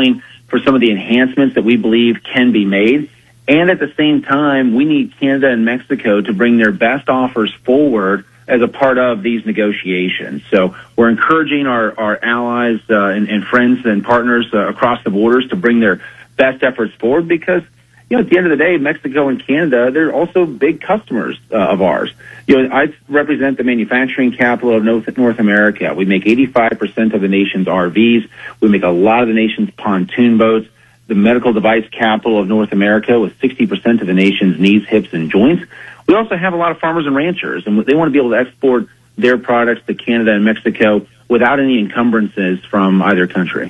calling for some of the enhancements that we believe can be made. And at the same time, we need Canada and Mexico to bring their best offers forward as a part of these negotiations. So we're encouraging our allies and friends and partners across the borders to bring their best efforts forward because, at the end of the day, Mexico and Canada, they're also big customers of ours. I represent the manufacturing capital of North America. We make 85% of the nation's RVs. We make a lot of the nation's pontoon boats. The medical device capital of North America with 60% of the nation's knees, hips, and joints. We also have a lot of farmers and ranchers, and they want to be able to export their products to Canada and Mexico without any encumbrances from either country.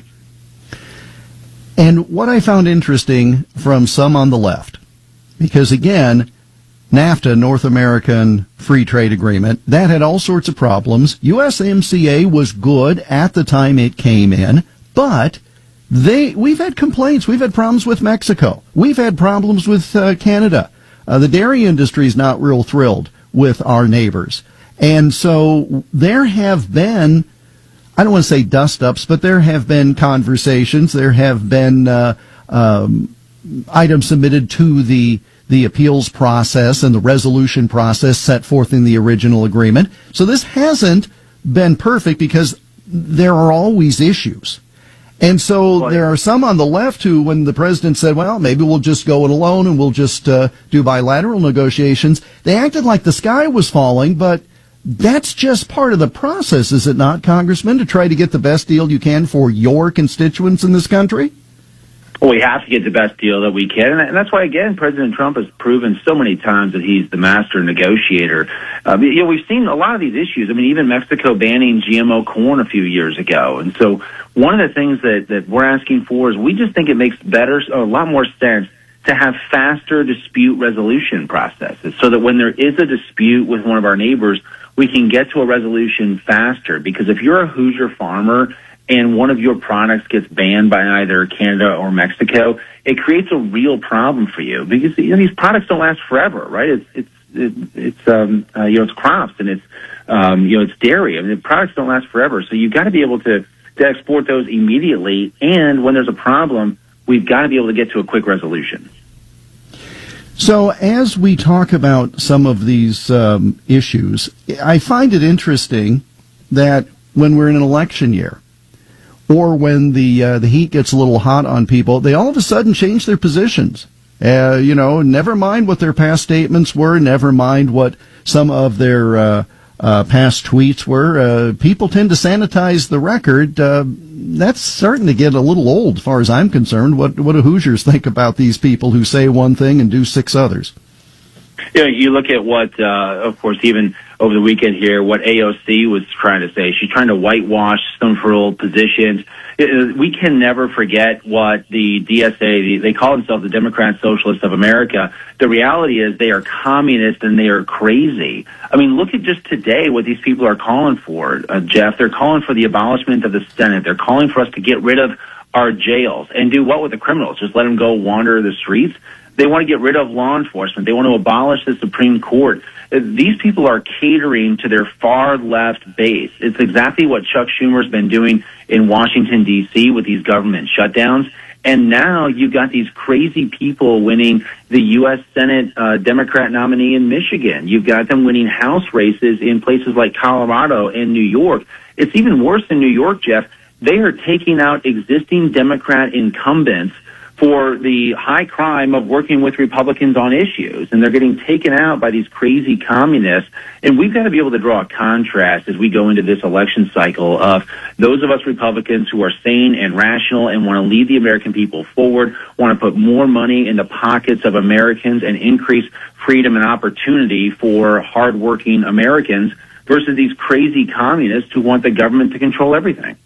And what I found interesting from some on the left, because again, NAFTA, North American Free Trade Agreement, that had all sorts of problems. USMCA was good at the time it came in, but we've had complaints. We've had problems with Mexico. We've had problems with Canada. The dairy industry is not real thrilled with our neighbors. And so there have been, I don't want to say dust-ups, but there have been conversations. There have been items submitted to the appeals process and the resolution process set forth in the original agreement. So this hasn't been perfect because there are always issues. And so there are some on the left who, when the president said, well, maybe we'll just go it alone and we'll just do bilateral negotiations, they acted like the sky was falling, but that's just part of the process, is it not, Congressman, to try to get the best deal you can for your constituents in this country? Well, we have to get the best deal that we can, and that's why, again, President Trump has proven so many times that he's the master negotiator. We've seen a lot of these issues. I mean, even Mexico banning GMO corn a few years ago. And so one of the things that we're asking for is we just think it makes a lot more sense to have faster dispute resolution processes so that when there is a dispute with one of our neighbors, we can get to a resolution faster. Because if you're a Hoosier farmer and one of your products gets banned by either Canada or Mexico, it creates a real problem for you because these products don't last forever, right? It's crops and it's dairy. I mean, the products don't last forever, so you've got to be able to export those immediately. And when there's a problem, we've got to be able to get to a quick resolution. So as we talk about some of these issues, I find it interesting that when we're in an election year, or when the heat gets a little hot on people, they all of a sudden change their positions. Never mind what their past statements were, never mind what some of their past tweets were. People tend to sanitize the record. That's starting to get a little old, as far as I'm concerned. What do Hoosiers think about these people who say one thing and do six others? You look at what, of course, even over the weekend here, what AOC was trying to say. She's trying to whitewash some of her old positions. We can never forget what the DSA, they call themselves the Democrat Socialists of America. The reality is they are communist and they are crazy. I mean, look at just today what these people are calling for, Jeff. They're calling for the abolishment of the Senate. They're calling for us to get rid of our jails and do what with the criminals? Just let them go wander the streets? They want to get rid of law enforcement. They want to abolish the Supreme Court. These people are catering to their far left base. It's exactly what Chuck Schumer's been doing in Washington, D.C. with these government shutdowns. And now you've got these crazy people winning the U.S. Senate Democrat nominee in Michigan. You've got them winning House races in places like Colorado and New York. It's even worse in New York, Jeff. They are taking out existing Democrat incumbents for the high crime of working with Republicans on issues, and they're getting taken out by these crazy communists. And we've got to be able to draw a contrast as we go into this election cycle of those of us Republicans who are sane and rational and want to lead the American people forward, want to put more money in the pockets of Americans and increase freedom and opportunity for hardworking Americans versus these crazy communists who want the government to control everything.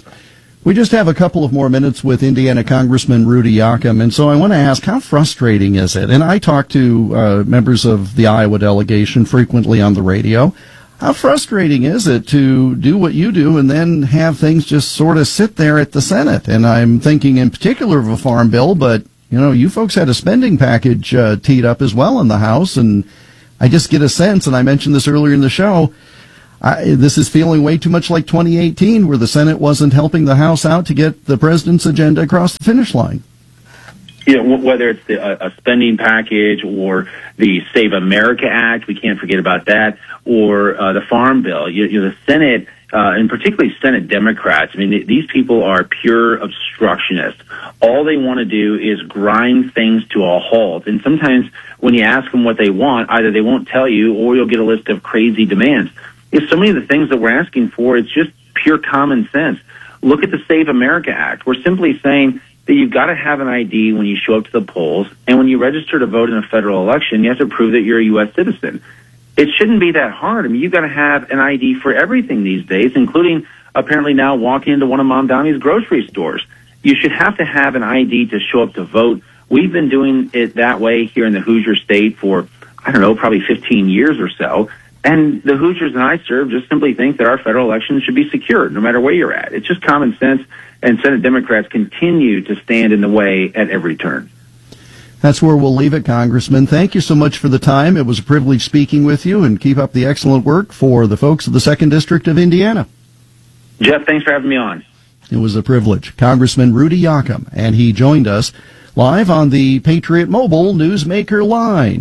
We just have a couple of more minutes with Indiana Congressman Rudy Yoakum, and so I want to ask, how frustrating is it? And I talk to members of the Iowa delegation frequently on the radio. How frustrating is it to do what you do and then have things just sort of sit there at the Senate? And I'm thinking in particular of a farm bill, but, you folks had a spending package teed up as well in the House, and I just get a sense, and I mentioned this earlier in the show, This is feeling way too much like 2018, where the Senate wasn't helping the House out to get the president's agenda across the finish line. Whether it's a spending package or the Save America Act, we can't forget about that, or the Farm Bill. The Senate, and particularly Senate Democrats, I mean, these people are pure obstructionists. All they want to do is grind things to a halt. And sometimes when you ask them what they want, either they won't tell you or you'll get a list of crazy demands. If so many of the things that we're asking for, it's just pure common sense. Look at the Save America Act. We're simply saying that you've got to have an ID when you show up to the polls, and when you register to vote in a federal election, you have to prove that you're a U.S. citizen. It shouldn't be that hard. I mean, you've got to have an ID for everything these days, including apparently now walking into one of Mom Downey's grocery stores. You should have to have an ID to show up to vote. We've been doing it that way here in the Hoosier State for, probably 15 years or so. And the Hoosiers that I serve just simply think that our federal elections should be secured no matter where you're at. It's just common sense, and Senate Democrats continue to stand in the way at every turn. That's where we'll leave it, Congressman. Thank you so much for the time. It was a privilege speaking with you, and keep up the excellent work for the folks of the 2nd District of Indiana. Jeff, thanks for having me on. It was a privilege. Congressman Rudy Yochum, and he joined us live on the Patriot Mobile Newsmaker line,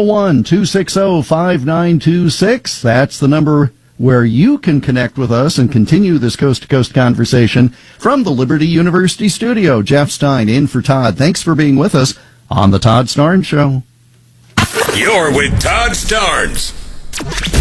901-260-5926. That's the number where you can connect with us and continue this coast-to-coast conversation from the Liberty University studio. Jeff Stein in for Todd. Thanks for being with us on the Todd Starnes Show. You're with Todd Starnes.